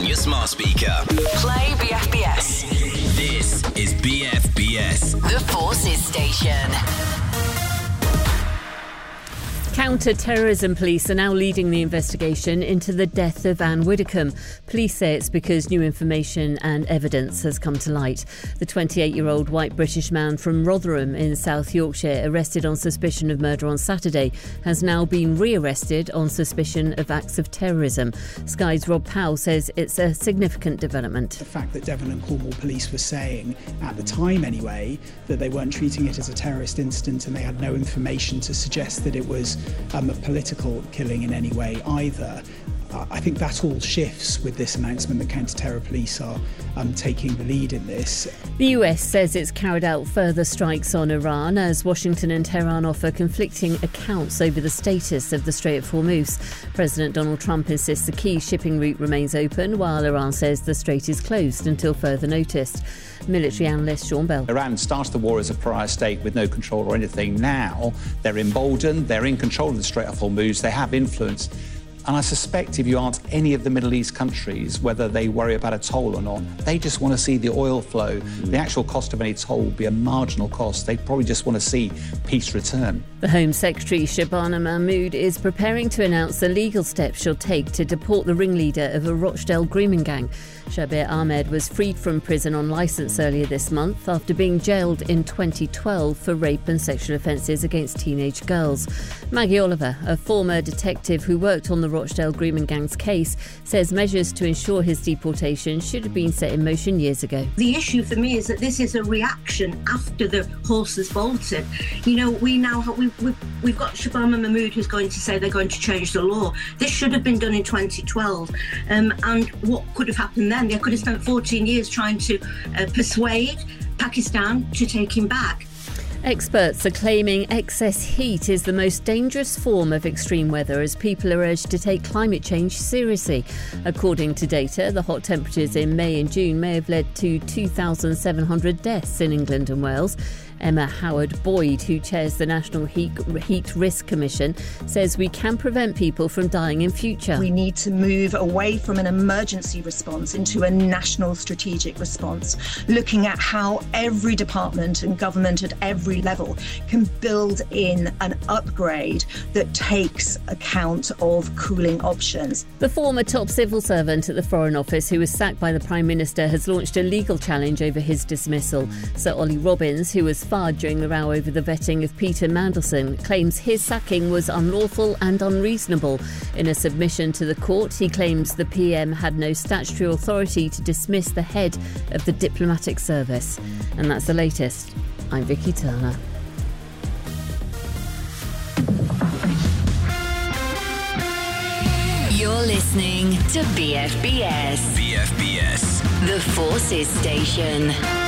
on your smart speaker. Play BFBS. This is BFBS. The Forces Station. Counter-terrorism police are now leading the investigation into the death of Anne Widdecombe. Police say it's because new information and evidence has come to light. The 28-year-old white British man from Rotherham in South Yorkshire, arrested on suspicion of murder on Saturday, has now been re-arrested on suspicion of acts of terrorism. Sky's Rob Powell says it's a significant development. The fact that Devon and Cornwall police were saying, at the time anyway, that they weren't treating it as a terrorist incident and they had no information to suggest that it was a political killing in any way either. I think that all shifts with this announcement that counter-terror police are taking the lead in this. The US says it's carried out further strikes on Iran as Washington and Tehran offer conflicting accounts over the status of the Strait of Hormuz. President Donald Trump insists the key shipping route remains open, while Iran says the strait is closed until further notice. Military analyst Sean Bell. Iran started the war as a pariah state with no control or anything. Now they're emboldened, they're in control of the Strait of Hormuz, they have influence. And I suspect if you ask any of the Middle East countries whether they worry about a toll or not, they just want to see the oil flow. The actual cost of any toll will be a marginal cost. They probably just want to see peace return. The Home Secretary, Shabana Mahmood, is preparing to announce the legal steps she'll take to deport the ringleader of a Rochdale grooming gang. Shabir Ahmed was freed from prison on licence earlier this month after being jailed in 2012 for rape and sexual offences against teenage girls. Maggie Oliver, a former detective who worked on the Rochdale grooming gang's case, says measures to ensure his deportation should have been set in motion years ago. The issue for me is that this is a reaction after the horse has bolted. You know, we've got Shabana Mahmood who's going to say they're going to change the law. This should have been done in 2012. And what could have happened then? They could have spent 14 years trying to persuade Pakistan to take him back. Experts are claiming excess heat is the most dangerous form of extreme weather as people are urged to take climate change seriously. According to data, the hot temperatures in May and June may have led to 2,700 deaths in England and Wales. Emma Howard-Boyd, who chairs the National Heat Risk Commission, says we can prevent people from dying in future. We need to move away from an emergency response into a national strategic response, looking at how every department and government at every level can build in an upgrade that takes account of cooling options. The former top civil servant at the Foreign Office, who was sacked by the Prime Minister, has launched a legal challenge over his dismissal. Sir Ollie Robbins, who was fired during the row over the vetting of Peter Mandelson, claims his sacking was unlawful and unreasonable. In a submission to the court, he claims the PM had no statutory authority to dismiss the head of the diplomatic service. And that's the latest. I'm Vicky Turner. You're listening to BFBS. BFBS. The Forces Station.